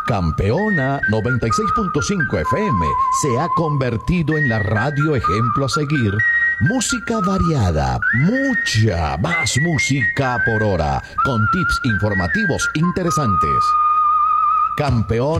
Campeona 96.5 FM se ha convertido en la radio ejemplo a seguir. Música variada, mucha más música por hora, con tips informativos interesantes. Campeona